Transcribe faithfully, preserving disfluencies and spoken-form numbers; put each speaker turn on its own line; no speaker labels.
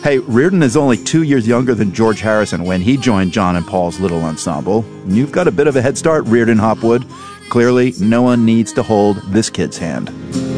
Hey, Reardon is only two years younger than George Harrison when he joined John and Paul's little ensemble. You've got a bit of a head start, Reardon Hopwood. Clearly, no one needs to hold this kid's hand.